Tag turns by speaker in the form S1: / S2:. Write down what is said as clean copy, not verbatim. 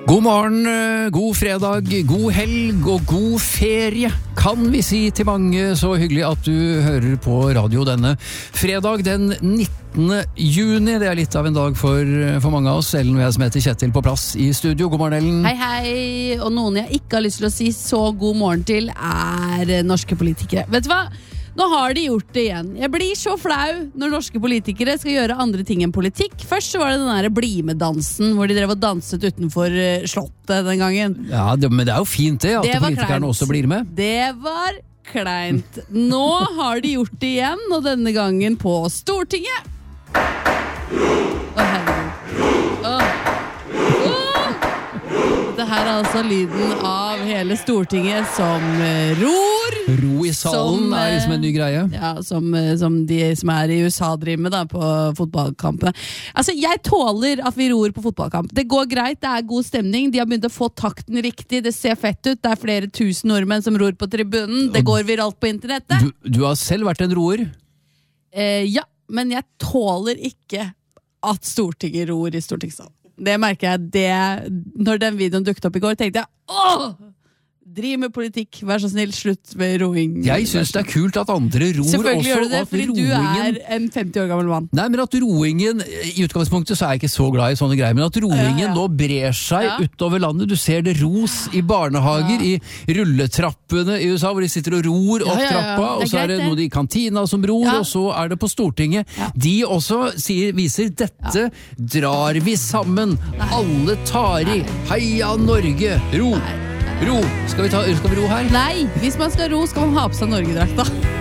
S1: God morgen, god fredag, god helg og god ferie, kan vi si til mange. Så hyggelig at du hører på radio denne fredag den 19. juni. Det er litt av en dag for mange av oss. Ellen og jeg som heter Kjetil på plass i studio. God morgen, Ellen.
S2: Hei, hei. Og noen jeg ikke har lyst til å si så god morgen til er norske politikere. Vet du hva? Nå har de gjort det igjen. Jeg blir så flau når norske politikere skal gjøre andre ting enn politikk. Først så var det den der bli-med-dansen, hvor de drev og danset utenfor slottet den gangen.
S1: Ja, men det er jo fint det, at politikerne også blir med.
S2: Det var kleint. Nå har de gjort det igjen, og denne gangen på Stortinget. Dette her er altså lyden av hele Stortinget som ror.
S1: Ro i salen er liksom en ny greie.
S2: Ja, som de som er i USA driver med da, på fotballkampene. Altså, jeg tåler at vi ror på fotballkamp. Det går greit, det er god stemning. De har begynt å få takten riktig, det ser fett ut. Det er flere tusen nordmenn som ror på tribunen. Det går viralt på internettet.
S1: Du har selv vært en roer?
S2: Ja, men jeg tåler ikke at Stortinget ror i stortingssalen. Det merker jeg når den videoen dukket opp i går, tenkte jeg, driv med politikk, vær så snill, slutt med roing.
S1: Jeg synes det er kult at andre ror.
S2: Selvfølgelig
S1: også,
S2: gjør du det, fordi du er en 50 år gammel mann.
S1: Nei, men at roingen, i utgangspunktet så er jeg ikke så glad i sånne greier, men at roingen nå brer seg utover landet. Du ser det ros i barnehager, i rulletrappene i USA, hvor de sitter og ror opp trappa, og så er det noe i kantina som ror, og så er det på Stortinget. De også viser dette drar vi sammen. Alle tar i. Heia Norge! Ro! Ro! Skal vi ro her?
S2: Nei, hvis man skal ro, skal man ha på seg Norgedrakta.